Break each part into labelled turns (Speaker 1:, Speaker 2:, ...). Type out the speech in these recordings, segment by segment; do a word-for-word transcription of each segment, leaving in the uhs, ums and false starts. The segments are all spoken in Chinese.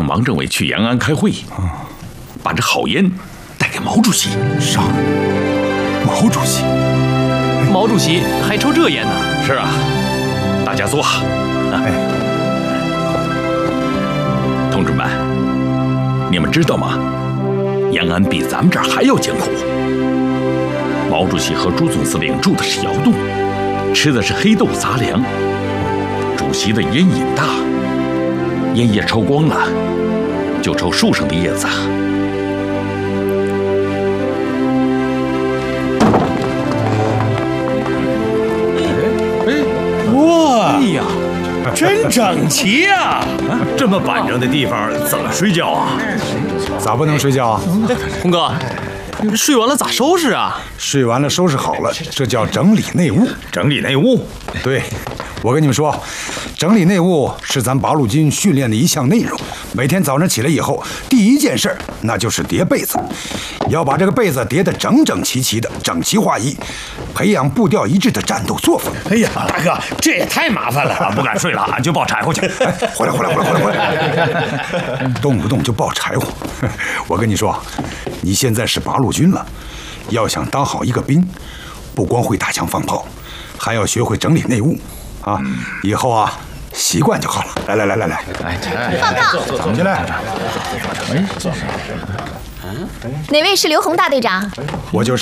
Speaker 1: 让王政委去延安开会，把这好烟带给毛主席。
Speaker 2: 上，毛主席，
Speaker 3: 毛主席还抽这烟呢？
Speaker 1: 是啊，大家坐。哎，同志们，你们知道吗？延安比咱们这儿还要艰苦。毛主席和朱总司令住的是窑洞，吃的是黑豆杂粮。主席的烟瘾大，烟叶抽光了，就抽树上的叶子。
Speaker 4: 哇！哎呀，真整齐呀！
Speaker 5: 这么板正的地方怎么睡觉啊？
Speaker 2: 咋不能睡觉啊？
Speaker 3: 红哥，睡完了咋收拾啊？
Speaker 2: 睡完了收拾好了，这叫整理内务。
Speaker 5: 整理内务？
Speaker 2: 对，我跟你们说，整理内务是咱八路军训练的一项内容。每天早上起来以后，第一件事那就是叠被子，要把这个被子叠得整整齐齐的，整齐划一，培养步调一致的战斗作风。
Speaker 4: 哎呀，大哥，这也太麻烦了，
Speaker 5: 不敢睡了，俺就抱柴火去。
Speaker 2: 哎，回来，回来，回来，回来，回来！动不动就抱柴火。我跟你说，你现在是八路军了，要想当好一个兵，不光会打枪放炮，还要学会整理内务啊！以后啊，习惯就好了。来来来来来，
Speaker 6: 报告，
Speaker 2: 走进来。
Speaker 6: 哪位是刘洪大队长？
Speaker 2: 我就是。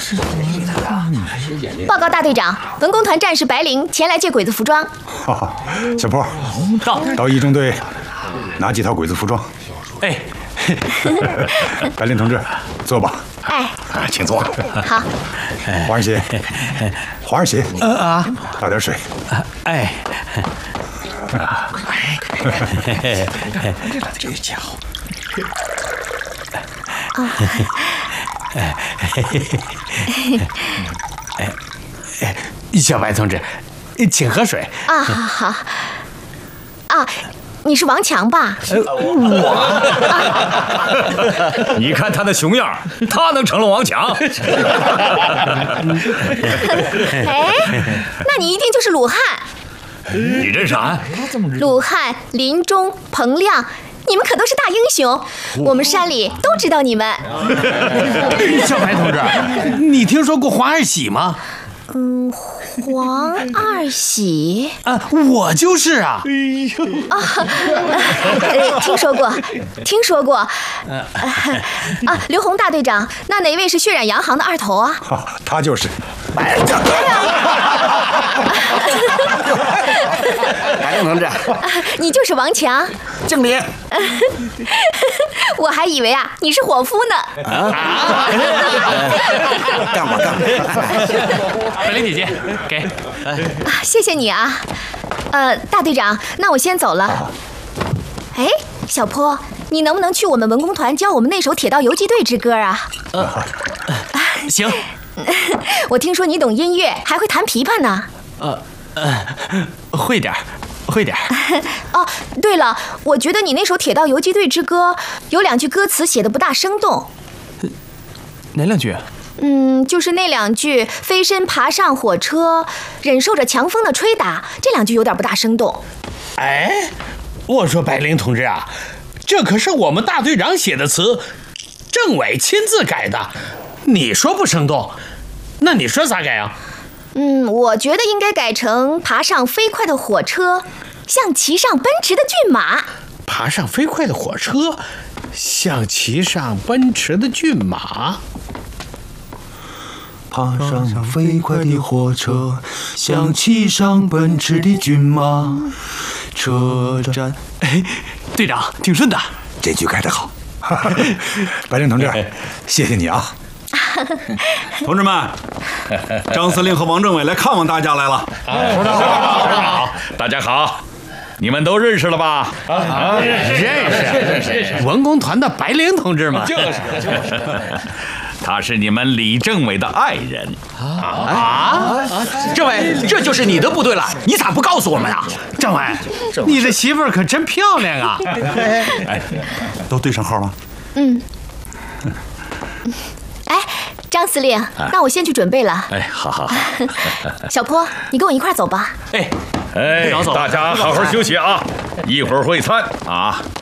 Speaker 6: 报告大队长，文工团战士白灵前来借鬼子服装。
Speaker 2: 哈哈，小坡，
Speaker 3: 到
Speaker 2: 到一中队拿几套鬼子服装。
Speaker 3: 哎，
Speaker 2: 白灵同志，坐吧。
Speaker 6: 哎，
Speaker 2: 请坐。
Speaker 6: 好。
Speaker 2: 黄二喜，黄二喜，
Speaker 3: 啊，
Speaker 2: 倒点水。
Speaker 3: 哎，
Speaker 4: 这家伙。
Speaker 6: 啊。
Speaker 3: 哎，哎，小白同志，请喝水。
Speaker 6: 啊，好好。啊，你是王强吧？
Speaker 5: 我。你看他那熊样，他能成了王强？
Speaker 6: 哎，那你一定就是鲁汉。
Speaker 5: 你认识俺？
Speaker 6: 鲁汉、林中、彭亮。你们可都是大英雄，我们山里都知道你们。
Speaker 3: 小白同志，你听说过黄二喜吗？
Speaker 6: 嗯，黄二喜
Speaker 3: 啊，我就是啊。
Speaker 6: 哎呦啊，听说过，听说过。啊，刘洪大队长，那哪位是血染洋行的二头啊？
Speaker 2: 他就是。
Speaker 6: 白
Speaker 7: 灵同志，
Speaker 6: 你就是王强。
Speaker 7: 敬礼。
Speaker 6: 我还以为啊你是伙夫呢。
Speaker 7: 啊！干吧干吧。
Speaker 3: 白灵姐姐，给。
Speaker 6: 啊，谢谢你啊。呃，大队长，那我先走了。哎，小坡，你能不能去我们文工团教我们那首《铁道游击队之歌》啊？
Speaker 3: 呃，行。
Speaker 6: 我听说你懂音乐，还会弹琵琶呢。
Speaker 3: 呃呃，会点儿，会点儿。
Speaker 6: 哦，对了，我觉得你那首《铁道游击队之歌》有两句歌词写的不大生动。
Speaker 3: 哪两句？
Speaker 6: 嗯，就是那两句“飞身爬上火车，忍受着强风的吹打”，这两句有点不大生动。
Speaker 4: 哎，我说白灵同志啊，这可是我们大队长写的词，政委亲自改的，你说不生动？那你说咋改啊？
Speaker 6: 嗯，我觉得应该改成爬上飞快的火车，像骑上奔驰的骏马。
Speaker 4: 爬上飞快的火车，像骑上奔驰的骏马。
Speaker 8: 爬上飞快的火车，像骑上奔驰的骏马。车站，
Speaker 3: 哎，队长挺顺的，
Speaker 2: 这句改得好。白灵同志，谢谢你啊。
Speaker 5: 同志们，张司令和王政委来看望大家来了。
Speaker 1: 首长好，大家好，你们都认识了吧？
Speaker 4: 啊，认识认识认识，文工团的白灵同志嘛。
Speaker 1: 就是就是。他是你们李政委的爱人
Speaker 7: 啊！政委，这就是你的部队了，你咋不告诉我们啊？
Speaker 4: 政委，你的媳妇儿可真漂亮啊！
Speaker 5: 哎，都对上号了。
Speaker 6: 嗯。哎，张司令，那我先去准备了。
Speaker 1: 哎，好好好。
Speaker 6: 小坡，你跟我一块走吧。
Speaker 3: 哎
Speaker 1: 哎，大家好好休息啊，一会儿会餐啊。